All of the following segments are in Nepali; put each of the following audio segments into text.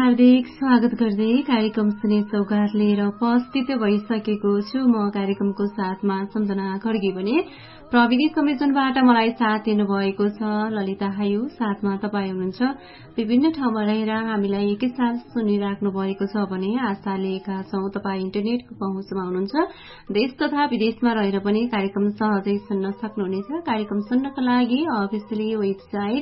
हार्दिक स्वागत गर्दै कार्यक्रम सुने सौगात लिएर उपस्थित भइसकेको छु। म कार्यक्रमको साथमा सम्झना खड्गी भने प्रविधि संयोजनबाट मलाई साथ दिनुभएको छ ललिता हायु। साथमा तपाईँ हुनुहुन्छ। विभिन्न ठाउँमा रहेर हामीलाई एकैसाथ सुनिराख्नु भएको छ भने आशा लिएका छौं तपाईँ इन्टरनेटको पहुँचमा हुनुहुन्छ। देश तथा विदेशमा रहेर पनि कार्यक्रम सहजै सुन्न सक्नुहुनेछ। कार्यक्रम सुन्नका लागि अफिसियली वेबसाइट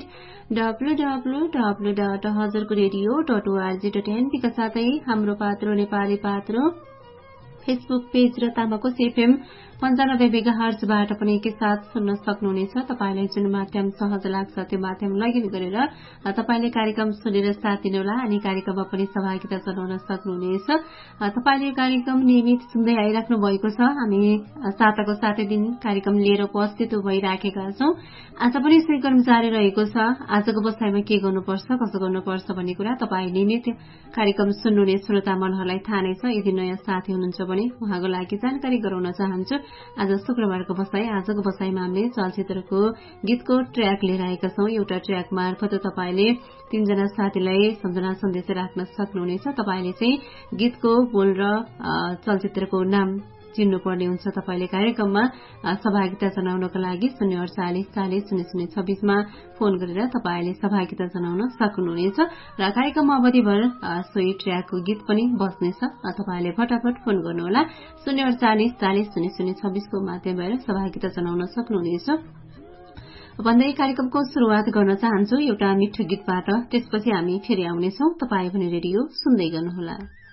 www.hazarkoradio.org.np का साथै हाम्रो पात्रो नेपाली पात्रो फेसबुक पेज र तामाकोस एफएम 95 मेगाहर्जबाट पनि एकैसाथ सुन्न सक्नुहुनेछ। तपाईलाई जुन माध्यम सहज लाग्छ त्यो माध्यम लगइन गरेर तपाईले कार्यक्रम सुनेर साथ दिनुहोला अनि कार्यक्रममा पनि सहभागिता जनाउन सक्नुहुनेछ। तपाईले कार्यक्रम नियमित सुन्दै आइराख्नु भएको छ। हामी साताको सातै दिन कार्यक्रम लिएर उपस्थित भइराखेका छौं। आज पनि सोही क्रम जारी रहेको छ। आजको बसाइमा के गर्नुपर्छ कसो गर्नुपर्छ भन्ने कुरा तपाईँ नियमित कार्यक्रम सुन्नुहुने श्रोता मनहरूलाई थाहा नै छ। यदि नयाँ साथी हुनुहुन्छ भने उहाँको लागि जानकारी गराउन चाहन्छु। आज शुक्रबारको बसाई। आजको बसाईमा हामीले चलचित्रको गीतको ट्र्याक लिएर आएका छौं। एउटा ट्र्याक मार्फत तपाईले 3 जना साथीलाई सम्झना सन्देश राख्न सक्नुहुनेछ। तपाईले चाहिँ गीतको बोल र चलचित्रको नाम चिन्नुपर्ने हुन्छ। तपाईले कार्यक्रममा सहभागिता जनाउनको लागि 048400026 मा फोन गरेर तपाईले सहभागिता जनाउन सक्नुहुनेछ र कार्यक्रममा अवधिभर सोही ट्र्याकको गीत पनि बज्नेछ। तपाईले फटाफट फोन गर्नुहोला 048400026 को माध्यम भएर सहभागिता जनाउन सक्नुहुनेछ। भन्दै कार्यक्रमको सुरुवात गर्न चाहन्छु एउटा मिठो गीतबाट। त्यसपछि हामी फेरि आउनेछौं। तपाई पनि रेडियो सुन्दै गर्नुहोला।